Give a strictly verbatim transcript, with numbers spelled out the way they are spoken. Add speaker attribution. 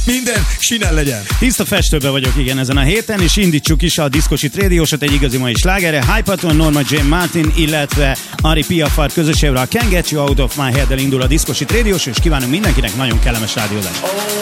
Speaker 1: Minden sinen legyen.
Speaker 2: Tiszta festőbe vagyok, igen, ezen a héten, és indítsuk is a Diszkosit rádiósat egy igazi mai slágerre. Hypaton, Norma Jean Martin, illetve Ari Piafar közösével a Can't Get You Out of My Head-del indul a Diszkosit rádiós, és kívánunk mindenkinek nagyon kellemes rádiózást.